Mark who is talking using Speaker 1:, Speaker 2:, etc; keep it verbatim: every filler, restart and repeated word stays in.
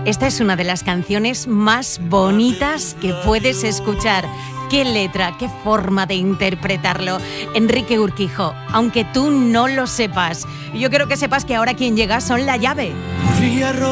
Speaker 1: Esta es una de las canciones más bonitas que puedes escuchar. Qué letra, qué forma de interpretarlo. Enrique Urquijo, aunque tú no lo sepas, yo quiero que sepas que ahora quien llega son La Llave.